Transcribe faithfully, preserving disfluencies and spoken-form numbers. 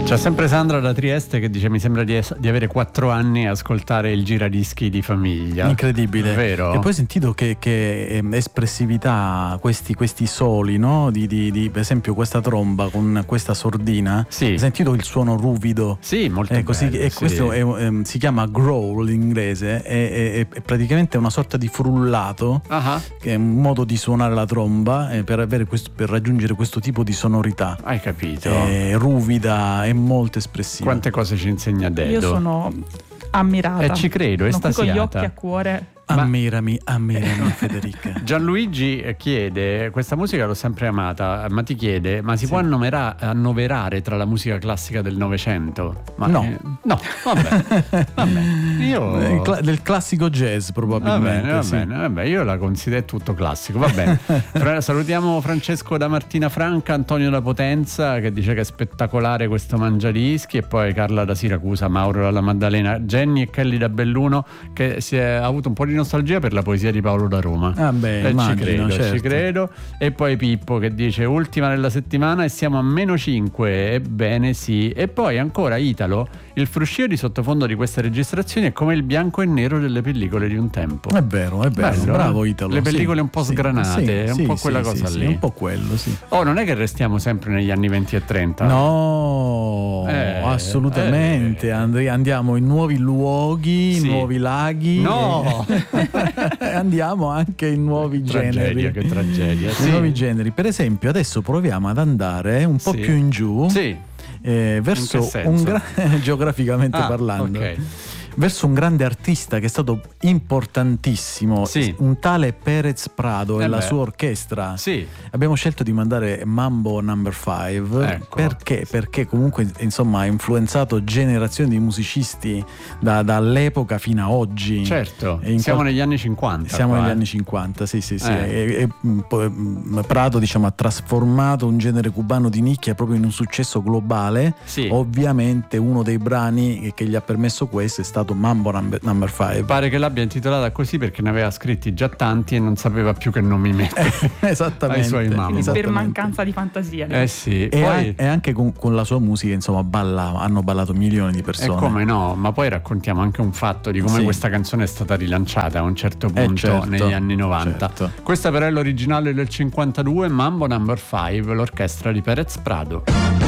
C'è sempre Sandra da Trieste che dice: mi sembra di, es- di avere quattro anni a ascoltare il giradischi di famiglia. Incredibile, vero? E poi hai sentito che, che eh, espressività, questi, questi soli, no? Di, di, di, per esempio questa tromba con questa sordina. Sì. Hai sentito il suono ruvido? Sì, molto eh, così, bello, e sì. questo è, è, si chiama growl in inglese, è, è, è praticamente una sorta di frullato, uh-huh. che è un modo di suonare la tromba eh, per, avere questo, per raggiungere questo tipo di sonorità. Hai capito? È ruvida e molto espressiva. Quante cose ci insegna Dedo. Io sono ammirata. E ci credo, sono qui con gli estasiata. occhi a cuore. Ammirami, ammirami Federica. Gianluigi chiede: questa musica l'ho sempre amata, ma ti chiede: ma si Sì. può annomera- annoverare tra la musica classica del Novecento? Ma No. eh, no, vabbè, vabbè. Io Eh, cla- del classico jazz Va probabilmente. bene, va sì. bene, va bene, io la considero tutto classico, va bene. Fra- salutiamo Francesco da Martina Franca, Antonio da Potenza che dice che è spettacolare questo mangiadischi, e poi Carla da Siracusa, Mauro dalla Maddalena, Jenny e Kelly da Belluno che si è ha avuto un po' di nostalgia per la poesia di Paolo da Roma. Ah beh, Eh, immagino, ci credo, certo. ci credo. E poi Pippo che dice: ultima nella settimana e siamo a meno cinque. Ebbene sì. E poi ancora Italo: il fruscio di sottofondo di queste registrazioni è come il bianco e nero delle pellicole di un tempo. È vero, è vero, Bello, bravo eh? Italo. Le pellicole sì, un po' sì, sgranate, sì, è un sì, po' sì, quella sì, cosa sì, lì. è un po' quello, sì. Oh, non è che restiamo sempre negli anni venti e trenta. No, Eh, assolutamente. eh. And- andiamo in nuovi luoghi, Sì. in nuovi laghi. No! e andiamo anche in nuovi Tragedia, generi. che tragedia. In Sì. nuovi generi. Per esempio, adesso proviamo ad andare un po' Sì. più in giù. Sì. eh, In verso che senso? un gra- geograficamente Ah, parlando. ok. Verso un grande artista che è stato importantissimo, Sì. un tale Perez Prado Eh e la beh. sua orchestra. Sì. Abbiamo scelto di mandare Mambo number five. Ecco. Perché? Perché comunque insomma ha influenzato generazioni di musicisti da- dall'epoca fino a oggi. Certo, E in siamo qual- negli anni cinquanta. Siamo qua, negli eh. anni cinquanta, sì, sì, sì. Eh. E, e, mm, poi, mm, Prado, diciamo, ha trasformato un genere cubano di nicchia proprio in un successo globale. Sì. Ovviamente uno dei brani che, che gli ha permesso questo è stato Mambo number, number five. Pare che l'abbia intitolata così perché ne aveva scritti già tanti e non sapeva più che nomi mettere. Esattamente. ai suoi Mambo. Quindi per Esattamente. mancanza di fantasia. Eh sì, E, poi an- e anche con, con la sua musica, insomma, balla, hanno ballato milioni di e persone. come no, ma poi raccontiamo anche un fatto di come Sì. questa canzone è stata rilanciata a un certo Eh, punto certo, negli anni novanta. certo. Questa però è l'originale del cinquantadue, Mambo number five, l'orchestra di Perez Prado.